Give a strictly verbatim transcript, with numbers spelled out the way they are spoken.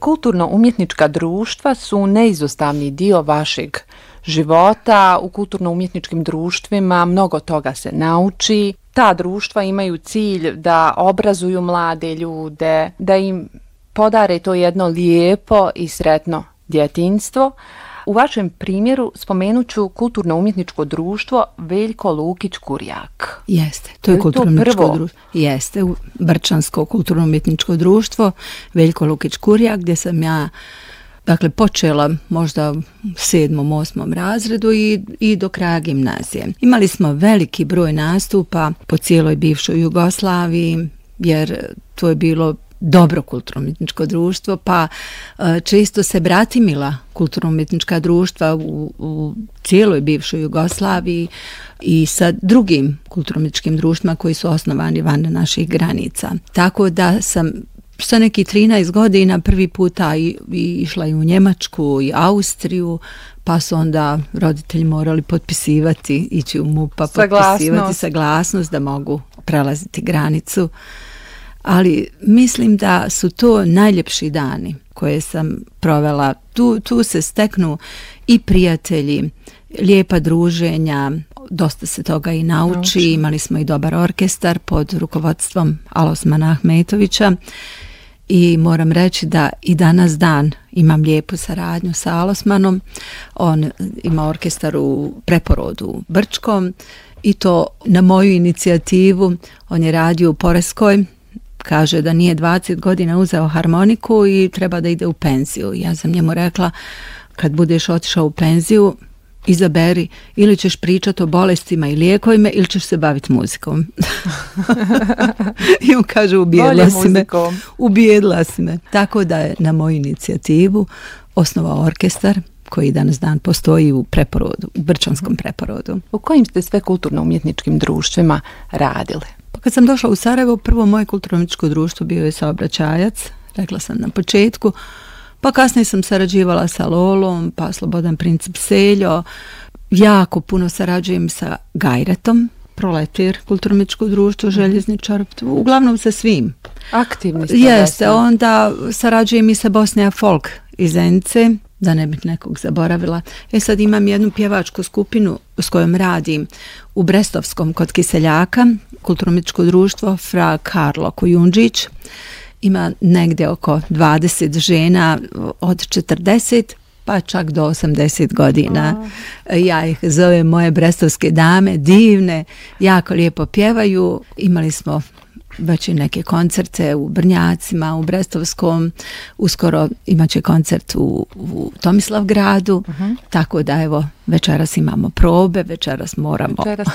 Kulturno-umjetnička društva su neizostavni dio vašeg života. U kulturno-umjetničkim društvima mnogo toga se nauči. Ta društva imaju cilj da obrazuju mlade ljude, da im podare to jedno lijepo i sretno djetinjstvo. U vašem primjeru spomenut ću kulturno-umjetničko društvo Veljko Lukić Kurjak. Jeste, to je, je kulturno-umjetničko društvo. Jeste, Brčansko kulturno-umjetničko društvo Veljko Lukić Kurjak, gdje sam ja dakle, počela možda u sedmom, osmom razredu i, i do kraja gimnazije. Imali smo veliki broj nastupa po cijeloj bivšoj Jugoslaviji, jer to je bilo dobro kulturno-umjetničko društvo, pa često se bratimila kulturno-umjetnička društva u, u cijeloj bivšoj Jugoslaviji i sa drugim kulturno-umjetničkim društvima koji su osnovani van naših granica. Tako da sam sa neki trinaest godina prvi puta i, i išla i u Njemačku i Austriju, pa su onda roditelji morali potpisivati, ići u MUP-a, potpisivati saglasnost da mogu prelaziti granicu. Ali mislim da su to najljepši dani koje sam provela. Tu, tu se steknu i prijatelji, lijepa druženja, dosta se toga i nauči. nauči. Imali smo i dobar orkestar pod rukovodstvom Alosmana Ahmetovića i moram reći da i danas dan imam lijepu saradnju sa Alosmanom. On ima orkestar u Preporodu Brčkom i to na moju inicijativu. On je radio u Poreskoj. Kaže da nije dvadeset godina uzeo harmoniku i treba da ide u penziju. Ja sam njemu rekla, kad budeš otišao u penziju, izaberi ili ćeš pričati o bolestima i lijekovima ili ćeš se baviti muzikom. I on kaže, ubijedla si me. Ubijedla si me. Tako da je na moju inicijativu osnovao orkestar koji danas dan postoji u Preporodu, u Brčanskom Preporodu. U kojim ste sve kulturno-umjetničkim društvima radili? Pa kad sam došla u Sarajevo, prvo moje kulturno-umjetničko društvo bio je Saobraćajac, rekla sam na početku, pa kasnije sam sarađivala sa Lolom, pa Slobodan Princip Seljo, jako puno sarađujem sa Gajretom, Proletir, kulturno-umjetničko društvo, Željezničar, uglavnom sa svim. Aktivni ste. Jeste, onda sarađujem i sa Bosnija Folk iz Zenice, da ne bih nekog zaboravila. E sad imam jednu pjevačku skupinu s kojom radim u Brestovskom kod Kiseljaka, kulturno-umjetničko društvo Fra Karlo Kujundžić. Ima negdje oko dvadeset žena od četrdeset pa čak do osamdeset godina. A. Ja ih zovem moje brestovske dame, divne, jako lijepo pjevaju. Imali smo već i neke koncerte u Brnjacima, u Brestovskom, uskoro imaće koncert u, u Tomislavgradu, uh-huh. Tako da evo večeras imamo probe, večeras moramo večeras